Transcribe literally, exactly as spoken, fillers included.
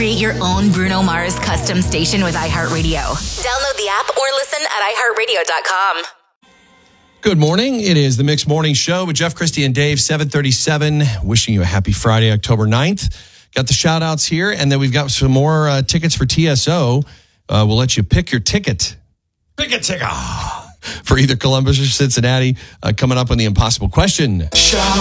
Create your own Bruno Mars custom station with iHeartRadio. Download the app or listen at i heart radio dot com. Good morning. It is the Mixed Morning Show with Jeff, Christy, and Dave, seven thirty-seven. Wishing you a happy Friday, October ninth. Got the shout outs here, and then we've got some more uh, tickets for T S O. Uh, we'll let you pick your ticket. Pick a ticket. For either Columbus or Cincinnati. Uh, coming up on the Impossible Question. Shout